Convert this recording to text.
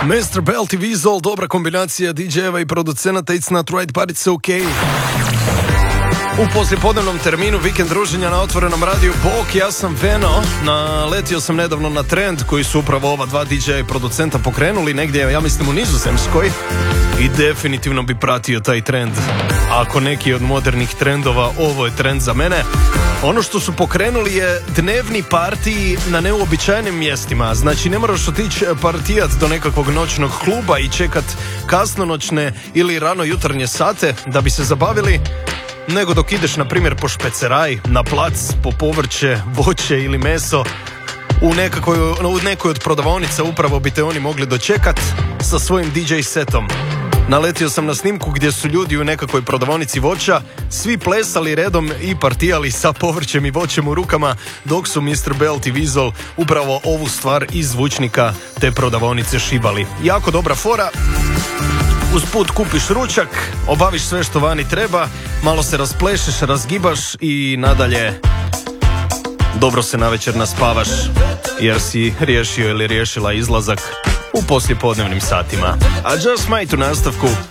Mr. Belt i Weasel, dobra kombinacija DJ-eva i producenata, It's Not Right But It's OK. U poslijepodnevnom terminu vikend druženja na otvorenom radiju Bok, ja sam Veno. Naletio sam nedavno na trend koji su upravo ova dva DJ-a i producenta pokrenuli negdje, ja mislim u Nizozemskoj, i definitivno bi pratio taj trend. Ako neki od modernih trendova, ovo je trend za mene. Ono što su pokrenuli je dnevni partiji na neuobičajenim mjestima. Znači ne moraš otići partijat do nekakvog noćnog kluba i čekat kasnonoćne ili rano jutarnje sate da bi se zabavili, nego dok ideš na primjer po špeceraj, na plac, po povrće, voće ili meso, u nekoj od prodavaonica upravo bi te oni mogli dočekat sa svojim DJ setom. Naletio sam na snimku gdje su ljudi u nekakvoj prodavaonici voća svi plesali redom i partijali sa povrćem i voćem u rukama, dok su Mr. Belt i Weasel upravo ovu stvar iz zvučnika te prodavaonice šibali. Jako dobra fora. Usput kupiš ručak, obaviš sve što vani treba, malo se rasplešeš, razgibaš i nadalje dobro se navečer naspavaš jer si riješio ili riješila izlazak u poslijepodnevnim satima. A Just Might u nastavku.